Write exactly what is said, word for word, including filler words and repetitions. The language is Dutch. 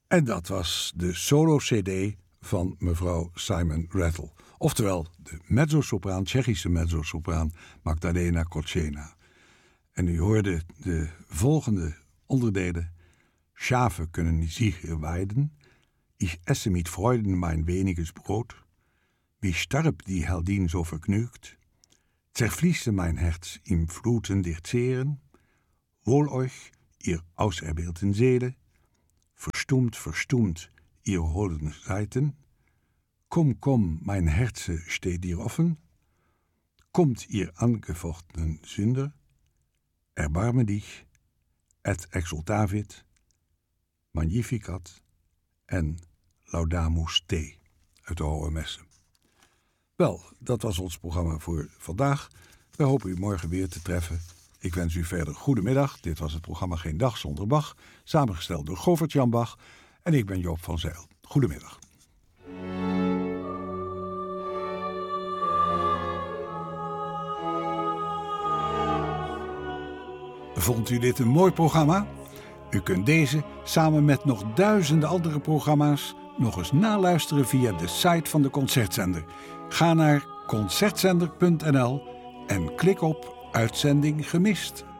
En dat was de solo-C D van mevrouw Simon Rattle. Oftewel de mezzosopraan, Tsjechische mezzosopraan Magdalena Kočena. En u hoorde de volgende onderdelen. Schafe können sich weiden. Ich esse mit Freuden mein weniges Brot. Wie starb die Heldin so vergnügt? Zerfließe mein Herz im Fluten der Zehren. Wohl euch, ihr auserwählten Seele. Verstummt, verstummt, ihr holden Seiten. Komm, komm, mein Herze steht dir offen. Kommt, ihr angefochtenen Sünder. Erbarme dich, et exultavit, Magnificat en Laudamus Te uit de Hohe Messe. Wel, dat was ons programma voor vandaag. We hopen u morgen weer te treffen. Ik wens u verder goedemiddag. Dit was het programma Geen Dag Zonder Bach, samengesteld door Govert-Jan Bach. En ik ben Joop van Zijl. Goedemiddag. Vond u dit een mooi programma? U kunt deze, samen met nog duizenden andere programma's, nog eens naluisteren via de site van de Concertzender. Ga naar concertzender punt n l en klik op Uitzending gemist.